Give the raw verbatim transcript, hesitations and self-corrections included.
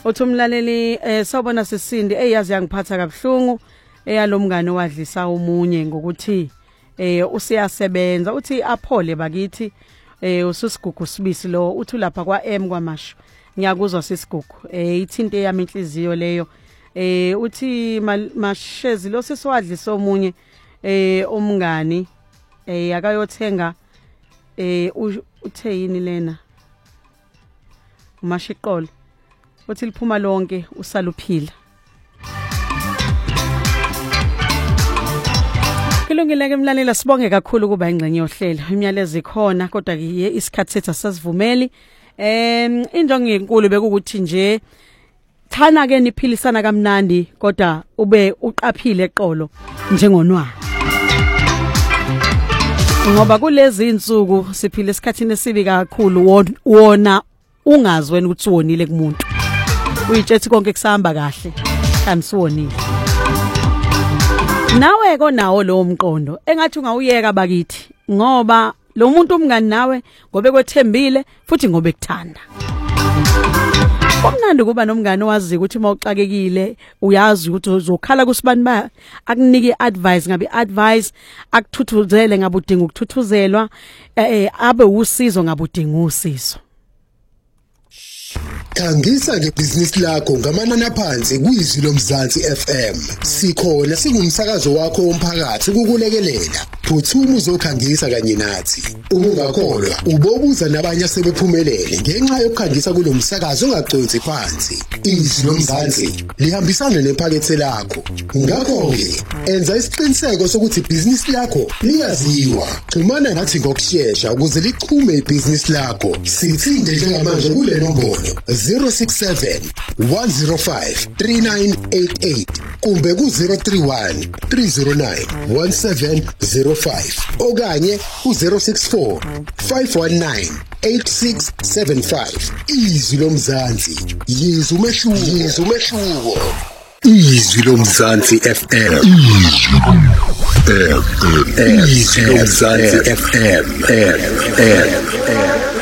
uthi umlaleli eh sawubona Sisindi eyazi yangiphatha kabuhlungu eyalomngane owadlisa umunye ngokuthi eh usiyasebenza uthi aphole bakithi eh ususigugu sibisi lo uthi lapha kwa M kwamasho ngiyakuzwa sisigugu eh ithinte yami inhliziyo leyo eh uthi mashezi lo sisiwadlisa omunye eh umngani eh akayothenga eh uthe yini lena umashiqolo uthi liphuma lonke usaluphila Kulungile ke mlalela sibonge kakhulu kuba ingxenye yohlela imiyalezo ikhona kodwa ke isikhathi sethu asasivumeli em injongo enkulu bekukuthi nje thana ke niphilisana kamnandi kodwa ube uqaphile eqolo njengonwa ngoba kulezi insuku siphila esikhathini esibi kakhulu wona ungazi wena ukuthi wonile kumuntu uyitshethi konke kusahamba kahle kanti siwonile nawe konawo lo mqondo engathi ungawuyeka bakithi ngoba lo muntu umngani nawe ngobe kwethembile futhi ngobe kuthanda Komnandi kuba nomngane owazi ukuthi mawuxakekile uyazi ukuthi uzokhala kusibani ba akunike advice ngabe advice akuthuthuzele ngabe udinga ukuthuthuzelwa eh abe usizo ngabe udinga usizo Khangisa ngebusiness lakho ngamanani aphansi kuyizwi lomzansi F M. Sikhona singumsakazo wakho womphakathi ukukulekelela. Phuthuma uzokhangisa kanye nathi. Ungakholwa ubobuza nabanye asebephumelele ngenxa yokukhangisa kulomsakazo ongaqonzi phansi. Izwi lomzansi lihambisana nephakethe lakho. Ngakho ke enza isiqiniseko sokuthi business lakho liyaziwa. Xhumana nathi ngokusheshsha ukuze lichume ibusiness lakho. Sithinde njengamanje kule nombolo zero six seven one zero five three nine eight eight kumbe ku zero three one three zero nine one seven zero five okanye ku zero six four five one nine eight six seven five. Izwi lomzansi yizwi umehluko yizwi umehluko Izwi lomzansi F M. Izwi lomzansi F M.